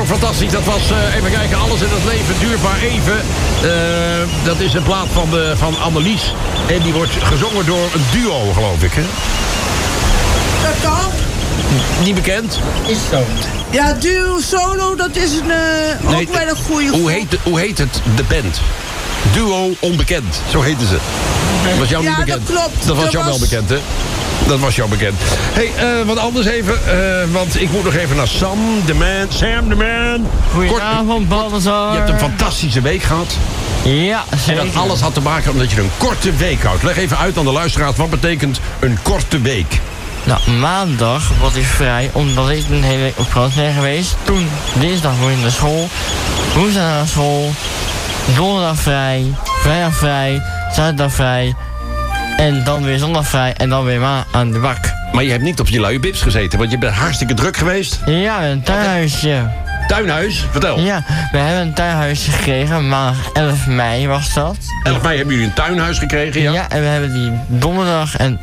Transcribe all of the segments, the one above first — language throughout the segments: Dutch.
Nou, fantastisch. Dat was, even kijken, alles in het leven duurt maar even. Dat is een plaat van Annelies. En die wordt gezongen door een duo, geloof ik, hè? Dat kan. Niet bekend. Is zo. Ja, duo solo, dat is ook wel een goede hoe heet het, de band? Duo onbekend, zo heette ze. Dat was jou niet bekend. Dat klopt. Dat was jou wel bekend, hè? Dat was jou bekend. Hey, wat anders even, want ik moet nog even naar Sam the Man. Goedenavond, Balthazar. Je hebt een fantastische week gehad. Ja, zeker. En dat alles had te maken omdat je een korte week houdt. Leg even uit aan de luisteraars, wat betekent een korte week? Nou, maandag was ik vrij, omdat ik een hele week op vakantie ben geweest. Toen, dinsdag moet ik naar school, woensdag naar school, donderdag vrij, vrijdag vrij, zaterdag vrij, en dan weer zondag vrij, en dan weer aan de bak. Maar je hebt niet op je luie bibs gezeten, want je bent hartstikke druk geweest. Ja, een tuinhuisje. Tuinhuis, vertel. Ja, we hebben een tuinhuisje gekregen, maandag 11 mei was dat. 11 mei hebben jullie een tuinhuis gekregen, ja? Ja, en we hebben die donderdag en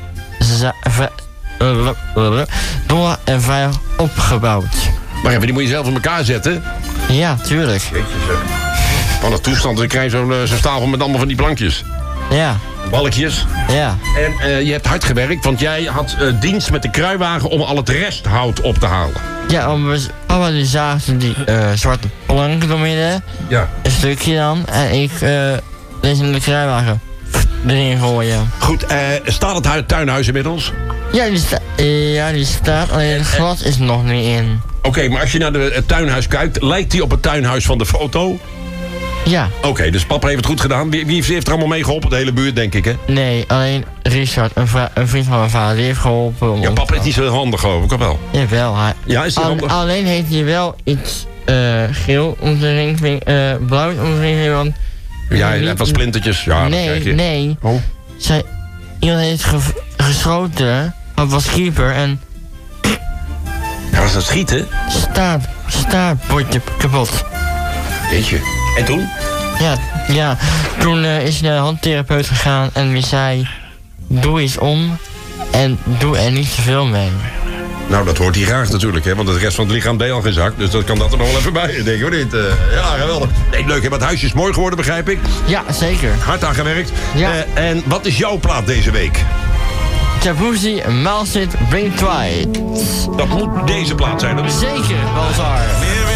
donderdag en vrijdag opgebouwd. Maar even, die moet je zelf in elkaar zetten. Ja, tuurlijk. Jeetje zeg. Wat een toestand, dan krijg je zo'n stapel met allemaal van die plankjes. Ja. Balkjes. Ja. En je hebt hard gewerkt, want jij had dienst met de kruiwagen om al het resthout op te halen. Ja, papa die zaagde die zwarte planken doormidden. Ja. Een stukje dan. En ik deze in de kruiwagen erin gooien. Goed, staat het tuinhuis inmiddels? Ja, die staat. Alleen het glas is er nog niet in. Oké, maar als je naar het tuinhuis kijkt, lijkt die op het tuinhuis van de foto? Ja. Oké, dus papa heeft het goed gedaan. Wie heeft er allemaal mee geholpen? De hele buurt, denk ik, hè? Nee, alleen Richard, een vriend van mijn vader, die heeft geholpen. Ja, papa is niet zo handig, geloof ik, of wel? Jawel, Ja, is hij handig? Alleen heeft hij wel iets geel om zijn ringvinger, blauw om zijn ringvinger, want... Ja, hij heeft wat splintertjes. Ja, nee. Oh. Iemand heeft geschoten, dat was keeper en... Ja, was dat schieten? Staartbordje kapot. Jeetje. En toen? Ja. Toen is hij naar de handtherapeut gegaan en die zei... Doe eens om en doe er niet te veel mee. Nou, dat hoort hij graag natuurlijk, hè? Want het rest van het lichaam deed al geen zak. Dus dat kan dat er nog wel even bij, denk ik, hoor niet? Ja, geweldig. Nee, leuk, hè? Maar het huisje is mooi geworden, begrijp ik. Ja, zeker. Hard aan gewerkt. Ja. En wat is jouw plaat deze week? Tabuzi, Malsit, Bring Twice. Dat moet deze plaat zijn, dat is... Zeker, Balthazar.